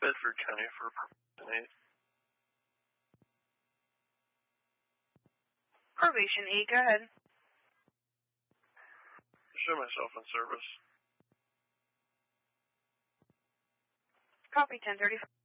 Bedford County for probation 8. Probation 8, go ahead. Show myself in service. Copy 1035.